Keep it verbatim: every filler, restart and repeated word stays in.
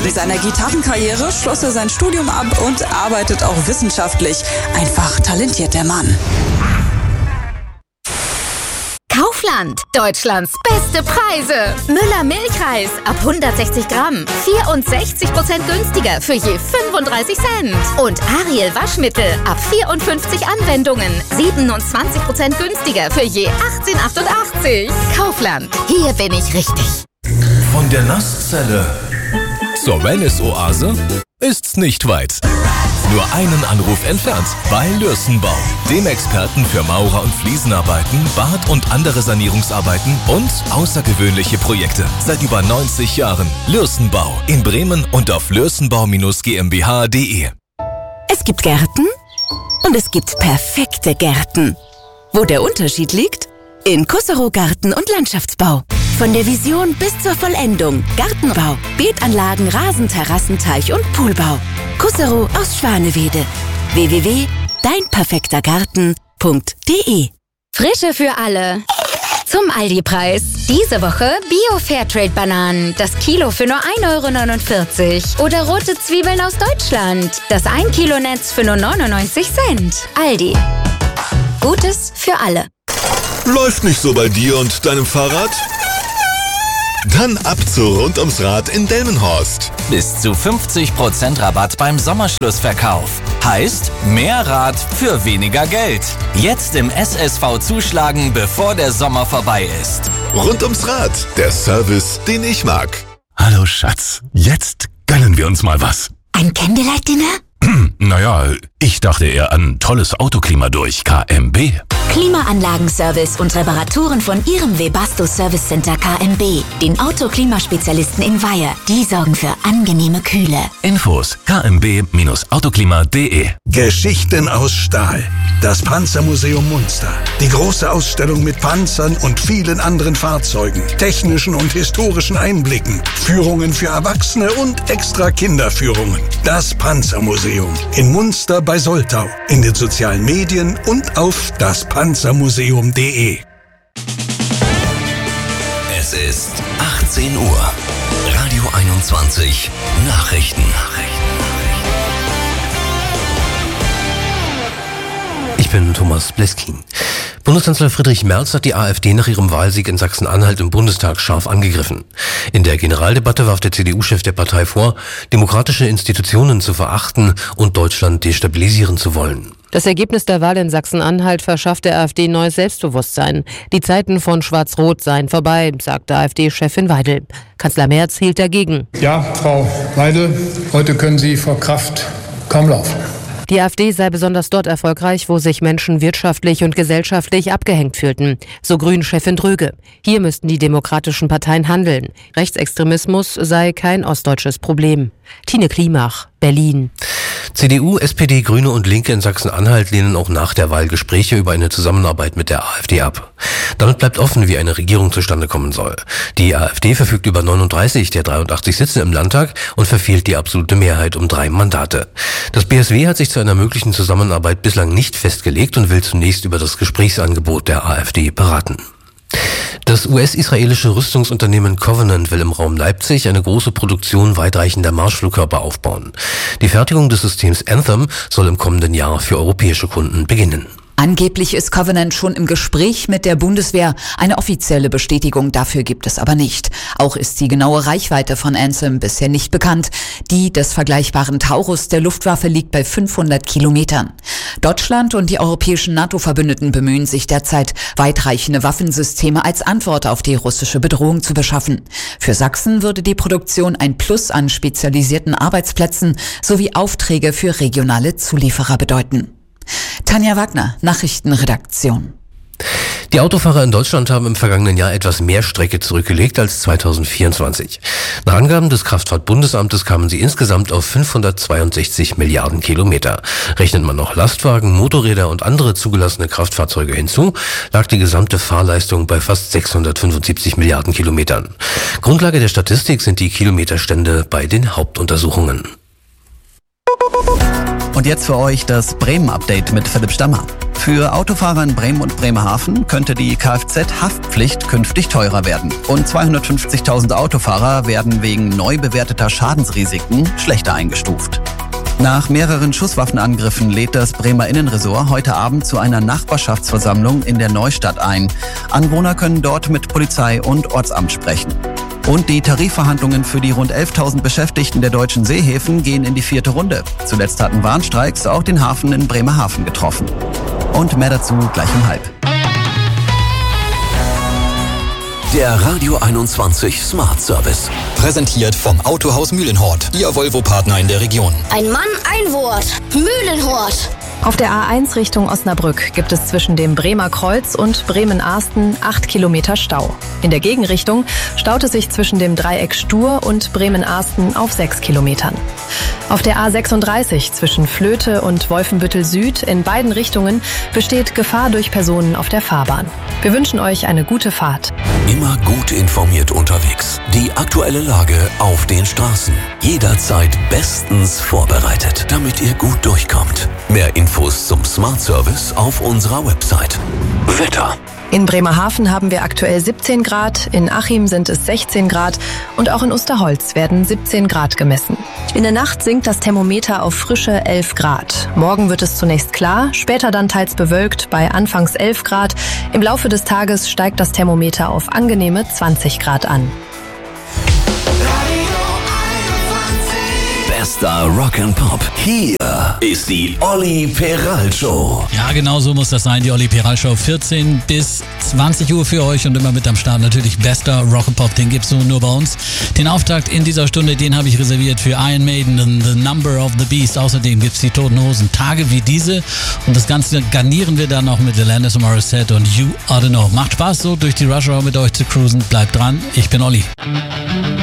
Nach seiner Gitarrenkarriere schloss er sein Studium ab und arbeitet auch wissenschaftlich. Einfach talentiert der Mann. Kaufland, Deutschlands beste Preise. Müller Milchreis ab hundertsechzig Gramm, vierundsechzig Prozent günstiger für je fünfunddreißig Cent. Und Ariel Waschmittel ab vierundfünfzig Anwendungen, siebenundzwanzig Prozent günstiger für je achtzehn achtundachtzig. Kaufland, hier bin ich richtig. Von der Nasszelle zur Wellness-Oase ist's nicht weit. Nur einen Anruf entfernt bei Lürsenbau, dem Experten für Maurer- und Fliesenarbeiten, Bad- und andere Sanierungsarbeiten und außergewöhnliche Projekte. Seit über neunzig Jahren. Lürsenbau in Bremen und auf lürsenbau Bindestrich GmbH punkt de. Es gibt Gärten und es gibt perfekte Gärten. Wo der Unterschied liegt? In Kusserow Garten- und Landschaftsbau. Von der Vision bis zur Vollendung. Gartenbau, Beetanlagen, Rasen, Terrassen, Teich- und Poolbau. Kusserow aus Schwanewede. w w w punkt dein perfekter garten punkt de. Frische für alle. Zum Aldi-Preis. Diese Woche Bio-Fairtrade-Bananen. Das Kilo für nur ein Euro neunundvierzig. Oder rote Zwiebeln aus Deutschland. Das ein Kilo Netz für nur neunundneunzig Cent. Aldi. Gutes für alle. Läuft nicht so bei dir und deinem Fahrrad? Dann ab zu Rund ums Rad in Delmenhorst. Bis zu fünfzig Prozent Rabatt beim Sommerschlussverkauf. Heißt, mehr Rad für weniger Geld. Jetzt im S S V zuschlagen, bevor der Sommer vorbei ist. Rund ums Rad, der Service, den ich mag. Hallo Schatz, jetzt gönnen wir uns mal was. Ein Candlelight-Dinner? Naja, ich dachte eher an tolles Autoklima durch K M B. Klimaanlagenservice und Reparaturen von Ihrem Webasto Service Center K M B. Den Autoklimaspezialisten in Weiher. Die sorgen für angenehme Kühle. Infos k m b Bindestrich autoklima punkt de. Geschichten aus Stahl. Das Panzermuseum Munster. Die große Ausstellung mit Panzern und vielen anderen Fahrzeugen, technischen und historischen Einblicken, Führungen für Erwachsene und extra Kinderführungen. Das Panzermuseum in Munster bei Soltau. In den sozialen Medien und auf das panzermuseum punkt de. Es ist achtzehn Uhr. Radio einundzwanzig. Nachrichten. Ich bin Thomas Bleskin. Bundeskanzler Friedrich Merz hat die AfD nach ihrem Wahlsieg in Sachsen-Anhalt im Bundestag scharf angegriffen. In der Generaldebatte warf der C D U-Chef der Partei vor, demokratische Institutionen zu verachten und Deutschland destabilisieren zu wollen. Das Ergebnis der Wahl in Sachsen-Anhalt verschafft der AfD neues Selbstbewusstsein. Die Zeiten von Schwarz-Rot seien vorbei, sagte AfD-Chefin Weidel. Kanzler Merz hielt dagegen. Ja, Frau Weidel, heute können Sie vor Kraft kaum laufen. Die AfD sei besonders dort erfolgreich, wo sich Menschen wirtschaftlich und gesellschaftlich abgehängt fühlten, so Grünen-Chefin Dröge. Hier müssten die demokratischen Parteien handeln. Rechtsextremismus sei kein ostdeutsches Problem. Tine Klimach, Berlin. C D U, S P D, Grüne und Linke in Sachsen-Anhalt lehnen auch nach der Wahl Gespräche über eine Zusammenarbeit mit der AfD ab. Damit bleibt offen, wie eine Regierung zustande kommen soll. Die AfD verfügt über neununddreißig der dreiundachtzig Sitze im Landtag und verfehlt die absolute Mehrheit um drei Mandate. Das B S W hat sich zu einer möglichen Zusammenarbeit bislang nicht festgelegt und will zunächst über das Gesprächsangebot der AfD beraten. Das U S-israelische Rüstungsunternehmen Covenant will im Raum Leipzig eine große Produktion weitreichender Marschflugkörper aufbauen. Die Fertigung des Systems Anthem soll im kommenden Jahr für europäische Kunden beginnen. Angeblich ist Covenant schon im Gespräch mit der Bundeswehr. Eine offizielle Bestätigung dafür gibt es aber nicht. Auch ist die genaue Reichweite von Anthem bisher nicht bekannt. Die des vergleichbaren Taurus der Luftwaffe liegt bei fünfhundert Kilometern. Deutschland und die europäischen NATO-Verbündeten bemühen sich derzeit, weitreichende Waffensysteme als Antwort auf die russische Bedrohung zu beschaffen. Für Sachsen würde die Produktion ein Plus an spezialisierten Arbeitsplätzen sowie Aufträge für regionale Zulieferer bedeuten. Tanja Wagner, Nachrichtenredaktion. Die Autofahrer in Deutschland haben im vergangenen Jahr etwas mehr Strecke zurückgelegt als zweitausendvierundzwanzig. Nach Angaben des Kraftfahrtbundesamtes kamen sie insgesamt auf fünfhundertzweiundsechzig Milliarden Kilometer. Rechnet man noch Lastwagen, Motorräder und andere zugelassene Kraftfahrzeuge hinzu, lag die gesamte Fahrleistung bei fast sechshundertfünfundsiebzig Milliarden Kilometern. Grundlage der Statistik sind die Kilometerstände bei den Hauptuntersuchungen. Und jetzt für euch das Bremen-Update mit Philipp Stammer. Für Autofahrer in Bremen und Bremerhaven könnte die Kfz-Haftpflicht künftig teurer werden. Und zweihundertfünfzigtausend Autofahrer werden wegen neu bewerteter Schadensrisiken schlechter eingestuft. Nach mehreren Schusswaffenangriffen lädt das Bremer Innenressort heute Abend zu einer Nachbarschaftsversammlung in der Neustadt ein. Anwohner können dort mit Polizei und Ortsamt sprechen. Und die Tarifverhandlungen für die rund elftausend Beschäftigten der deutschen Seehäfen gehen in die vierte Runde. Zuletzt hatten Warnstreiks auch den Hafen in Bremerhaven getroffen. Und mehr dazu gleich um halb. Der Radio einundzwanzig Smart Service. Präsentiert vom Autohaus Mühlenhort, Ihr Volvo-Partner in der Region. Ein Mann, ein Wort. Mühlenhort. Auf der A eins Richtung Osnabrück gibt es zwischen dem Bremer Kreuz und Bremen-Ahsten acht Kilometer Stau. In der Gegenrichtung staut es sich zwischen dem Dreieck Stur und Bremen-Ahsten auf sechs Kilometern. Auf der A sechsunddreißig zwischen Flöte und Wolfenbüttel Süd in beiden Richtungen besteht Gefahr durch Personen auf der Fahrbahn. Wir wünschen euch eine gute Fahrt. Immer gut informiert unterwegs. Die aktuelle Lage auf den Straßen. Jederzeit bestens vorbereitet, damit ihr gut durchkommt. Mehr Infos zum Smart Service auf unserer Website. Wetter. In Bremerhaven haben wir aktuell siebzehn Grad, in Achim sind es sechzehn Grad und auch in Osterholz werden siebzehn Grad gemessen. In der Nacht sinkt das Thermometer auf frische elf Grad. Morgen wird es zunächst klar, später dann teils bewölkt bei anfangs elf Grad. Im Laufe des Tages steigt das Thermometer auf angenehme zwanzig Grad an. Bester Rock'n'Pop. Hier ist die Olli Peral Show. Ja, genau so muss das sein, die Olli Peral Show. vierzehn bis zwanzig Uhr für euch und immer mit am Start natürlich bester Rock'n'Pop. Den gibt's nur bei uns. Den Auftakt in dieser Stunde, den habe ich reserviert für Iron Maiden und The Number of the Beast. Außerdem gibt's die Toten Hosen. Tage wie diese. Und das Ganze garnieren wir dann noch mit Alanis Morissette und You Oughta Know. Macht Spaß, so durch die Rush Hour mit euch zu cruisen. Bleibt dran. Ich bin Olli.